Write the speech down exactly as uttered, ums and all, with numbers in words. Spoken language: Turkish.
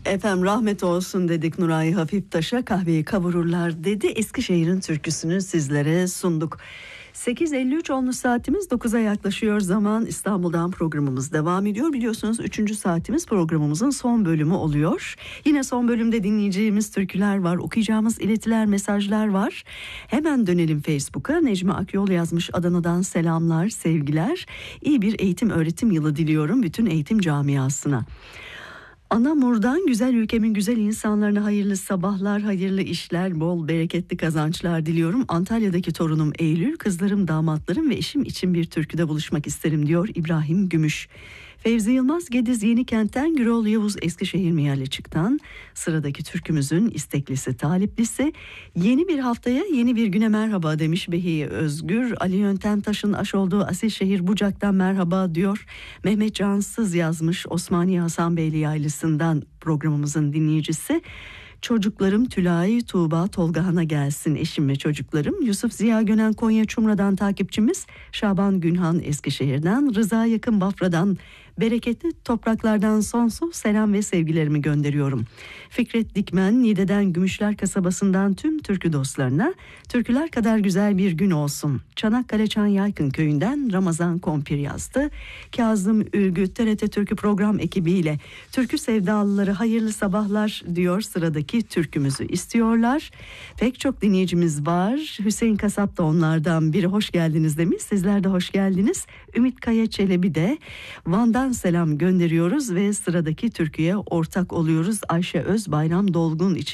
Efendim rahmet olsun dedik Nuray Hafiftaş'a, kahveyi kavururlar dedi. Eskişehir'in türküsünü sizlere sunduk. sekiz elli üç olmuş saatimiz, dokuza yaklaşıyor zaman. İstanbul'dan programımız devam ediyor. Biliyorsunuz üçüncü saatimiz programımızın son bölümü oluyor. Yine son bölümde dinleyeceğimiz türküler var, okuyacağımız iletiler, mesajlar var. Hemen dönelim Facebook'a. Necmi Akyol yazmış, Adana'dan selamlar, sevgiler. İyi bir eğitim öğretim yılı diliyorum bütün eğitim camiasına. Anamur'dan güzel ülkemin güzel insanlarına hayırlı sabahlar, hayırlı işler, bol bereketli kazançlar diliyorum. Antalya'daki torunum Eylül, kızlarım, damatlarım ve eşim için bir türküde buluşmak isterim diyor İbrahim Gümüş. Fevzi Yılmaz Gediz Yenikent'ten, Gürol Yavuz Eskişehir Miyalıçık'tan. Sıradaki türkümüzün isteklisi, taliplisi. Yeni bir haftaya, yeni bir güne merhaba demiş Behiye Özgür. Ali Yöntemtaş'ın aş olduğu Asilşehir Bucak'tan merhaba diyor. Mehmet Cansız yazmış, Osmaniye Hasanbeyli Yaylısı'ndan programımızın dinleyicisi. Çocuklarım Tülay, Tuğba, Tolgahan'a gelsin eşim ve çocuklarım. Yusuf Ziya Gönen Konya Çumra'dan takipçimiz. Şaban Günhan Eskişehir'den. Rıza Yakın Bafra'dan, bereketli topraklardan sonsuz selam ve sevgilerimi gönderiyorum. Fikret Dikmen Niğde'den, Gümüşler kasabasından tüm türkü dostlarına türküler kadar güzel bir gün olsun. Çanakkale Çanyaykın köyünden Ramazan Kompir yazdı. Kazım Ülgü T R T Türkü program ekibiyle türkü sevdalıları hayırlı sabahlar diyor. Sıradaki türkümüzü istiyorlar. Pek çok dinleyicimiz var. Hüseyin Kasap da onlardan biri, hoş geldiniz demiş. Sizler de hoş geldiniz. Ümit Kaya Çelebi de Van'dan selam gönderiyoruz ve sıradaki türküye ortak oluyoruz. Ayşe Öz Bayram Dolgun için